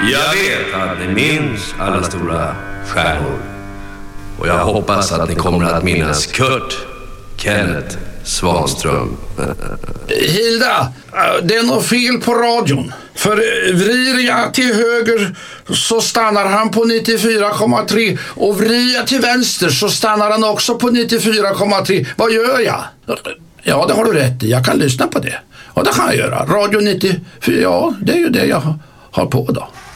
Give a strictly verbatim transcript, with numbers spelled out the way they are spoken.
Jag vet att ni minns alla stora stjärnor. Och jag hoppas att ni kommer att minnas Kurt, Kenneth, Svanström. Hilda, det är något fel på radion. För vrider jag till höger så stannar han på nittiofyra komma tre. Och vrider jag till vänster så stannar han också på nittiofyra komma tre. Vad gör jag? Ja, det har du rätt i. Jag kan lyssna på det. Och det kan jag göra. Radio nittiofyra, ja, det är ju det jag har på då.